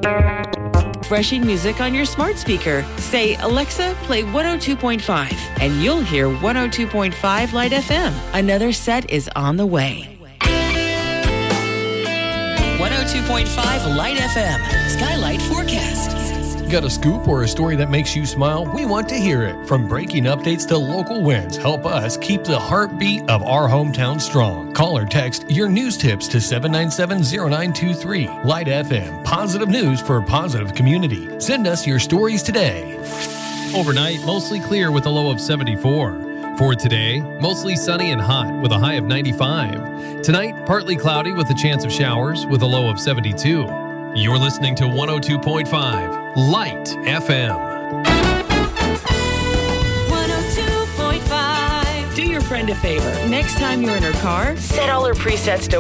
Refreshing music on your smart speaker. Say, Alexa, play 102.5, and you'll hear 102.5 Light FM. Another set is on the way. 102.5 Light FM. Skylight Forecast. Got a scoop or a story that makes you smile? We want to hear it. From breaking updates to local wins, help us keep the heartbeat of our hometown strong. Call or text your news tips to 797-0923. Light FM, positive news for a positive community. Send us your stories today. Overnight, mostly clear with a low of 74. For today, mostly sunny and hot with a high of 95. Tonight, partly cloudy with a chance of showers with a low of 72. You're listening to 102.5 Light FM. 102.5. Do your friend a favor. Next time you're in her car, set all her presets to